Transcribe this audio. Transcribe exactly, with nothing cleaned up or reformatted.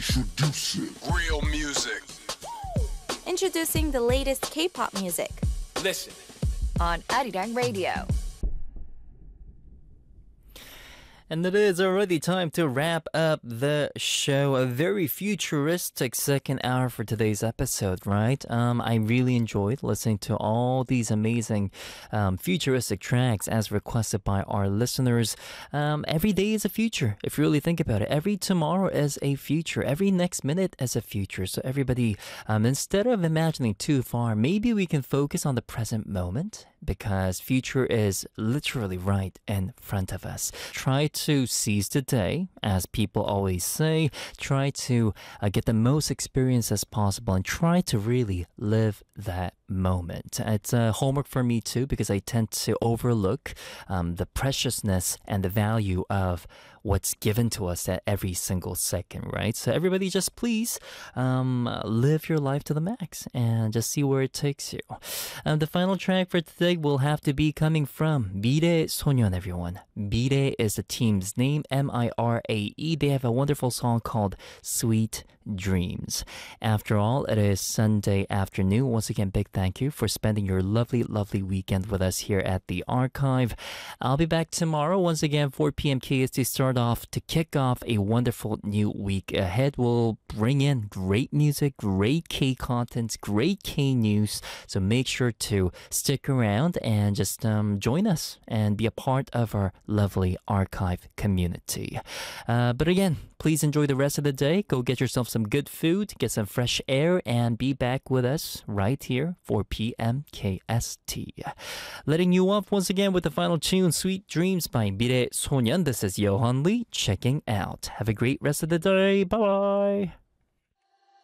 Real music. Introducing the latest K-pop music Listen. on Arirang Radio. And it is already time to wrap up the show. A very futuristic second hour for today's episode, right? Um, I really enjoyed listening to all these amazing um, futuristic tracks as requested by our listeners. Um, every day is a future, if you really think about it. Every tomorrow is a future. Every next minute is a future. So everybody, um, instead of imagining too far, maybe we can focus on the present moment, because future is literally right in front of us. Try to seize the day, as people always say. Try to uh, get the most experience as possible and try to really live that moment. It's a homework for me too, because I tend to overlook um, the preciousness and the value of what's given to us at every single second, right? So everybody just please um, live your life to the max and just see where it takes you. Um, the final track for today will have to be coming from 미래소년, everyone. Mire is the team's name, M I R A E. They have a wonderful song called Sweet Dreams. After all, it is Sunday afternoon. Once again, big thank you for spending your lovely, lovely weekend with us here at the Archive. I'll be back tomorrow, once again, four p.m. K S T, start off to kick off a wonderful new week ahead. We'll bring in great music, great K content, great K news. So make sure to stick around and just um, join us and be a part of our lovely Archive community. Uh, but again, please enjoy the rest of the day. Go get yourself some good food, get some fresh air, and be back with us right here, four p.m. K S T. Letting you off once again with the final tune, Sweet Dreams by 미래소년. This is Yohan Lee checking out. Have a great rest of the day. Bye-bye.